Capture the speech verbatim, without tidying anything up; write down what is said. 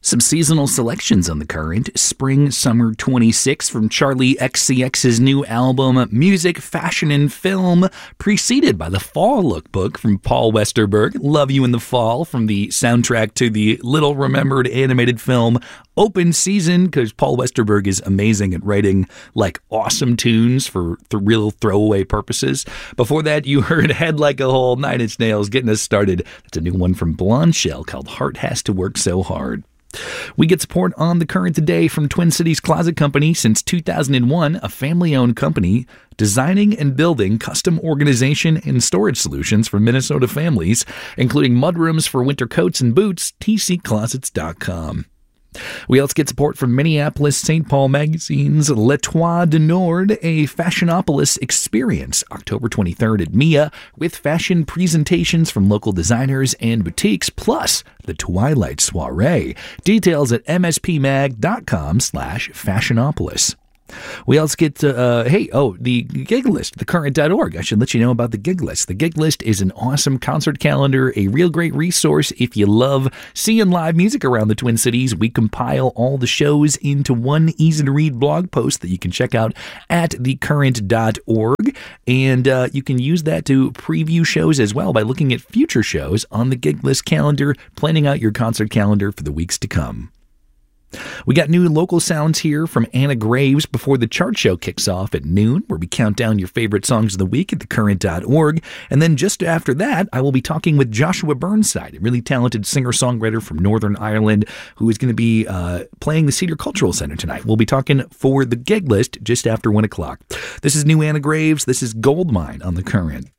Some seasonal selections on the Current. Spring Summer twenty-six from Charlie X C X's new album, Music, Fashion, and Film, preceded by the Fall Lookbook from Paul Westerberg, Love You in the Fall, from the soundtrack to the little-remembered animated film Open Season, because Paul Westerberg is amazing at writing, like, awesome tunes for th- real throwaway purposes. Before that, you heard Head Like a Hole, Nine Inch Nails, getting us started. That's a new one from Blonde Shell called Heart Has to Work So Hard. We get support on the Current today from Twin Cities Closet Company. Since two thousand one, a family-owned company designing and building custom organization and storage solutions for Minnesota families, including mudrooms for winter coats and boots. T C closets dot com. We also get support from Minneapolis Saint Paul Magazine's L'Etoile du Nord, a Fashionopolis experience, October twenty-third at M I A, with fashion presentations from local designers and boutiques, plus the Twilight Soiree. Details at m s p mag dot com slash fashionopolis. We also get, to, uh, hey, oh, the gig list, the current dot org. I should let you know about the gig list. The gig list is an awesome concert calendar, a real great resource if you love seeing live music around the Twin Cities. We compile all the shows into one easy-to-read blog post that you can check out at the current dot org, and uh, you can use that to preview shows as well by looking at future shows on the gig list calendar, planning out your concert calendar for the weeks to come. We got new local sounds here from Anna Graves before the chart show kicks off at noon, where we count down your favorite songs of the week at the current dot org. And then just after that, I will be talking with Joshua Burnside, a really talented singer-songwriter from Northern Ireland, who is going to be uh, playing the Cedar Cultural Center tonight. We'll be talking for the gig list just after one o'clock. This is new Anna Graves. This is Goldmine on the Current.